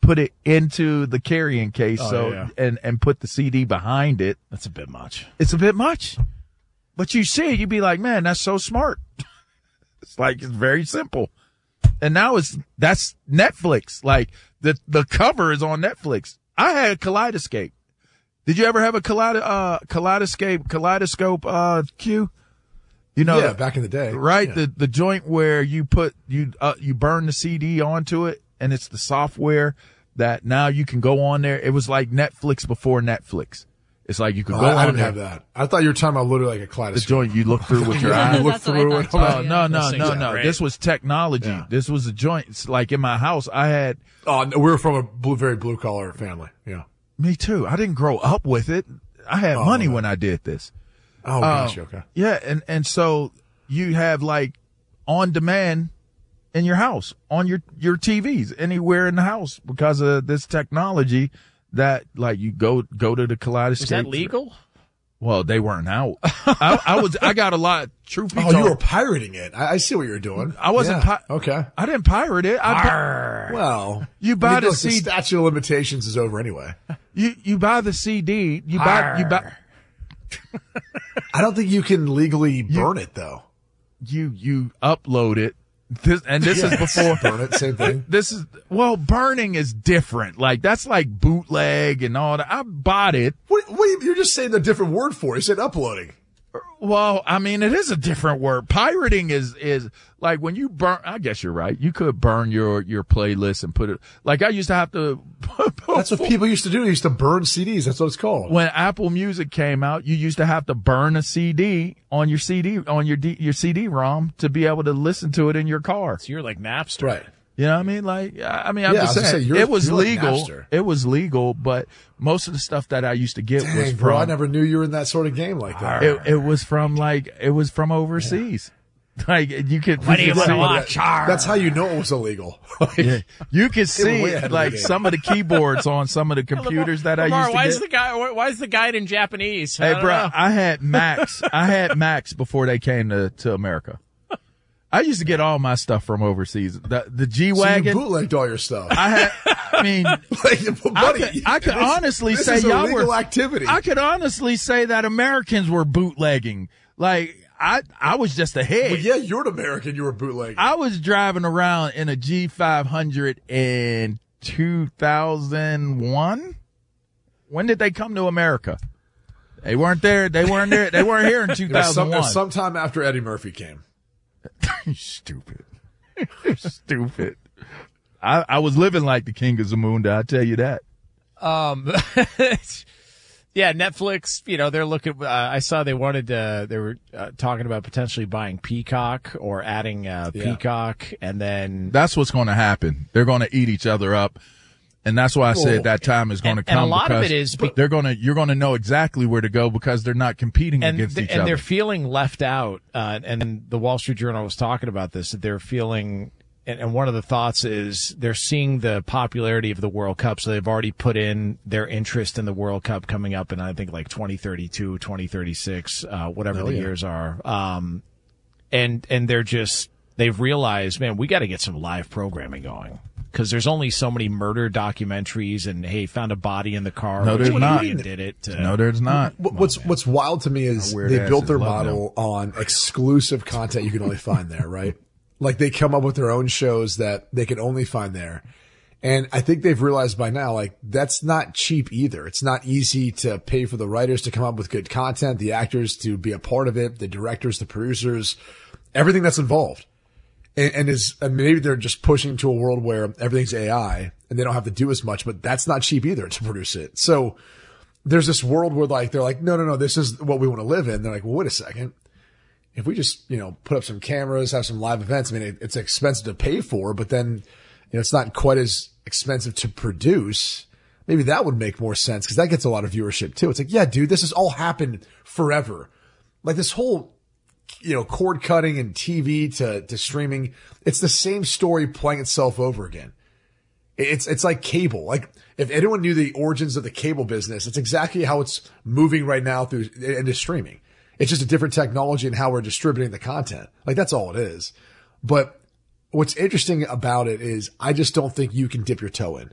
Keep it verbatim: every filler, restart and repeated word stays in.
put it into the carrying case, Oh, so yeah. and and put the C D behind it. That's a bit much. It's a bit much, but you see it, you'd be like, man, that's so smart. It's like it's very simple, and now it's that's Netflix. Like the the cover is on Netflix. I had a Kaleidoscape. Did you ever have a Kaleido, uh, Kaleidoscape, Kaleidoscope, uh, Q? You know, yeah, back in the day. right? Yeah. The, the joint where you put, you, uh, you burn the C D onto it and it's the software that now you can go on there. It was like Netflix before Netflix. It's like you could Oh, go I, on I didn't there. have that. I thought you were talking about literally like a The kaleidoscope. joint you look through with your eyes. You look That's what I through it. thought, Oh, too. no, no, Those things no, are no. great. This was technology. Yeah. This was a joint. It's like in my house, I had, Oh, no, we were from a blue, very blue collar family. Yeah. me too. I didn't grow up with it. I had Oh, money no. when I did this. Oh, gosh. Okay. Yeah, and and so you have like on demand in your house, on your your T Vs, anywhere in the house because of this technology that like you go go to the Kaleidoscape. Is that legal? Well, they weren't out. I, I was I got a lot. Truth be Oh, told, you were pirating it. I, I see what you're doing. I wasn't Yeah. pi- Okay. I didn't pirate it. I bu- Well, You buy I mean, the look, C D. statute of limitations is over anyway. you you buy the C D. You buy you buy I don't think you can legally burn it though. you you upload it. This, and this is before Burn it, same thing. This is, well, burning is different. Like, that's like bootleg and all that. I bought it. What, what, you're just saying a different word for it. You said uploading. Well, I mean, it is a different word. Pirating is, is like when you burn, I guess you're right. You could burn your, your playlist and put it, like I used to have to. That's what people used to do. They used to burn C Ds. That's what it's called. When Apple Music came out, you used to have to burn a C D on your C D, on your D, your C D ROM to be able to listen to it in your car. So you're like Napster. Right. You know what I mean? Like, I mean, I'm Yeah, I just was gonna saying, say, you're- it was you're like legal. Napster. It was legal, but most of the stuff that I used to get was Dang, from, bro, I never knew you were in that sort of game like that. it, it was from like, it was from overseas. Like, you could, What do you could want to see- watch? That's how you know it was illegal. Yeah, you could were see way ahead of like the game. some of the keyboards on some of the computers that I Lamar, used to why get. is the guy? Why why is the guide in Japanese? I Hey, don't bro, know. I had Macs. I had Macs before they came to, to America. I used to get all my stuff from overseas. The, the G So you Wagon. bootlegged all your stuff. I had, I mean, like, buddy, I could, I could this- honestly this say is y'all illegal were, activity. I could honestly say that Americans were bootlegging. Like, I, I was just ahead. Well, yeah, you're an American. You were bootlegging. I was driving around in a G five hundred in two thousand one. When did they come to America? They weren't there. They weren't there. They weren't here in two It was some, thousand it one. was sometime after Eddie Murphy came. You stupid. You're stupid. I, I was living like the king of Zamunda, I tell you that. Um, yeah, Netflix, you know, they're looking, uh, I saw they wanted to, they were uh, talking about potentially buying Peacock or adding, uh, Yeah. Peacock and then. That's what's going to happen. They're going to eat each other up. And that's why I said Well, that time is going to and- and come. a lot of because it is be- they're going to, you're going to know exactly where to go because they're not competing and, against th- each and other. they're feeling left out. Uh, and the Wall Street Journal was talking about this, that they're feeling, and, and one of the thoughts is they're seeing the popularity of the World Cup. So they've already put in their interest in the World Cup coming up in, I think, like twenty thirty-two, twenty thirty-six, uh, whatever Oh, the yeah. years are. Um, and, and they're just, they've realized, man, we got to get some live programming going. Because there's only so many murder documentaries and, hey, found a body in the car. No, which there's not. idiot did it. Uh, no, there's not. What- What's What's wild to me is My weird they asses built their love model on exclusive content you can only find there, right? Like they come up with their own shows that they can only find there. And I think they've realized by now, like, that's not cheap either. It's not easy to pay for the writers to come up with good content, the actors to be a part of it, the directors, the producers, everything that's involved. And, and is, and maybe they're just pushing to a world where everything's A I and they don't have to do as much, but that's not cheap either to produce it. So there's this world where like, they're like, no, no, no, this is what we want to live in. They're like, well, wait a second. If we just, you know, put up some cameras, have some live events, I mean, it, it's expensive to pay for, but then, you know, it's not quite as expensive to produce. Maybe that would make more sense because that gets a lot of viewership too. It's like, yeah, dude, this has all happened forever. Like this whole, you know, cord cutting and T V to, to streaming. It's the same story playing itself over again. It's, it's like cable. Like if anyone knew the origins of the cable business, it's exactly how it's moving right now through into streaming. It's just a different technology and how we're distributing the content. Like that's all it is. But what's interesting about it is I just don't think you can dip your toe in.